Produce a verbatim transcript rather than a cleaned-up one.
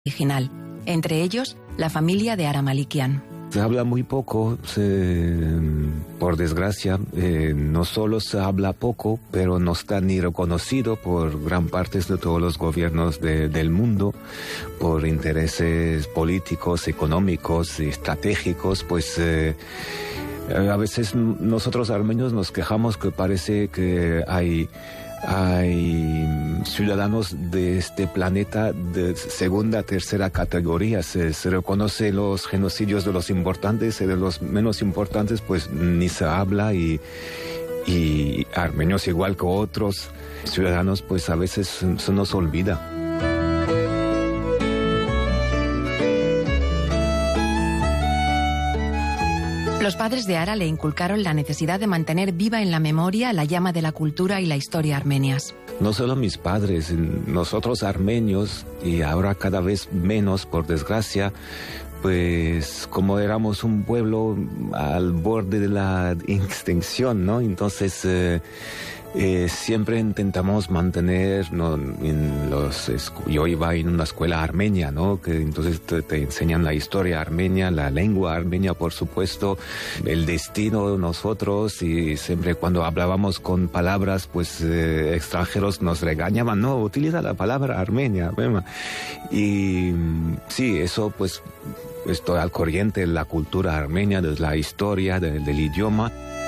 original, entre ellos la familia de Ara Malikian. Se habla muy poco, se, por desgracia, eh, no solo se habla poco, pero no está ni reconocido por gran parte de todos los gobiernos de, del mundo, por intereses políticos, económicos y estratégicos, pues eh, a veces nosotros armenios nos quejamos que parece que hay... Hay ciudadanos de este planeta de segunda, tercera categoría. Se, se reconoce los genocidios de los importantes y de los menos importantes, pues ni se habla y, y armenios igual que otros ciudadanos, pues a veces se nos olvida. Los padres de Ara le inculcaron la necesidad de mantener viva en la memoria la llama de la cultura y la historia armenias. No solo mis padres, nosotros armenios, y ahora cada vez menos, por desgracia, pues como éramos un pueblo al borde de la extinción, ¿no? Entonces eh, eh, siempre intentamos mantener, ¿no? En los, yo iba en una escuela armenia, ¿no? Que entonces te, te enseñan la historia armenia, la lengua armenia, por supuesto, el destino de nosotros, y siempre cuando hablábamos con palabras, pues eh, extranjeros nos regañaban, no, utiliza la palabra armenia, ¿verdad? Y sí, eso pues estoy al corriente de la cultura armenia, de la historia, de, del idioma.